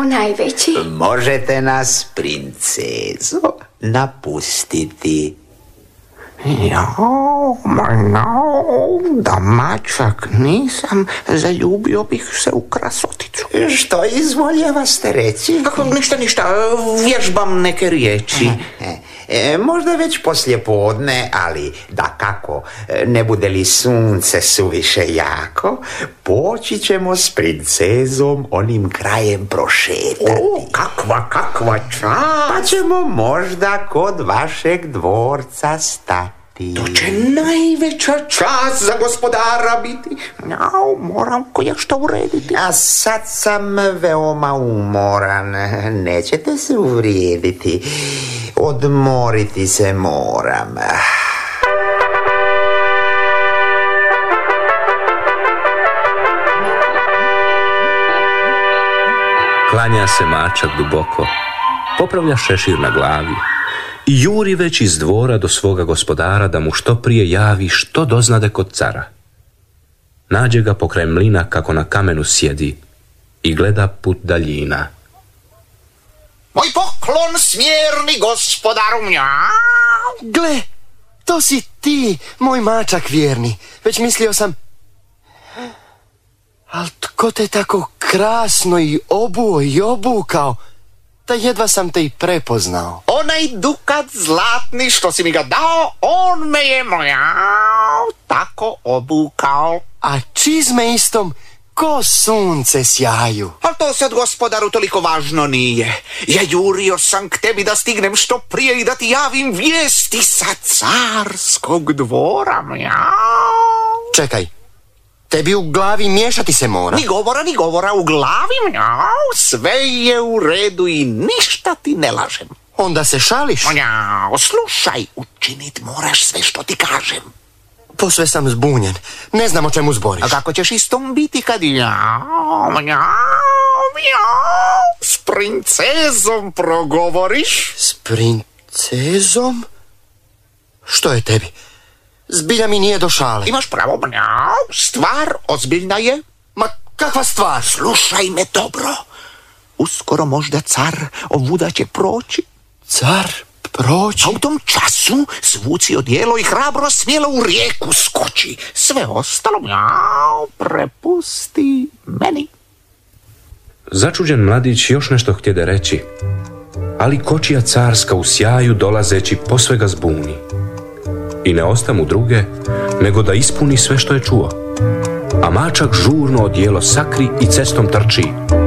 najveći. Možete nas, princezo, napustiti. Da mačak nisam, zaljubio bih se u krasoticu. Što izvoljeva ste reći? Kako, ništa, vježbam neke riječi. Možda već poslije podne, ali dakako, ne bude li sunce suviše jako, poći ćemo s princezom onim krajem prošetati. Kakva čast! Pa ćemo možda kod vašeg dvorca stati. To će najveća čast za gospodara biti. Moram što urediti. A sad sam veoma umoran. Nećete se uvrijediti. Odmoriti se moram. Klanja se mačak duboko, popravlja šešir na glavi i juri već iz dvora do svoga gospodara da mu što prije javi što doznade kod cara. Nađe ga pokraj mlina kako na kamenu sjedi i gleda put daljina. Moj poklon smjerni gospodaru. Gle, to si ti, moj mačak vjerni. Već mislio sam... Al tko te tako krasno i obuo i obukao, da jedva sam te i prepoznao. Onaj dukat zlatni što si mi ga dao, on me je tako obukao. A čizme istom ko sunce sjaju. Ali to se od gospodaru toliko važno nije. Ja jurio sam k tebi da stignem što prije i da ti javim vijesti sa carskog dvora. Čekaj, tebi u glavi miješati se mora. Ni govora u glavi. Sve je u redu i ništa ti ne lažem. Onda se šališ? Slušaj, učinit moraš sve što ti kažem. Posve sam zbunjen. Ne znam o čemu zboriš. A kako ćeš istom biti kad s princezom progovoriš? S princezom? Što je tebi? Zbilja mi nije do šale. Imaš pravo, stvar ozbiljna je. Ma kakva stvar? Slušaj me dobro. Uskoro možda car ovuda će proći. Car proći? A u tom času svuci odijelo i hrabro smjelo u rijeku skoči. Sve ostalo prepusti meni. Začuđen mladić još nešto htjede reći, ali kočija carska u sjaju dolazeći posve ga zbuni. I ne osta mu druge, nego da ispuni sve što je čuo. A mačak žurno odijelo sakri i cestom trči,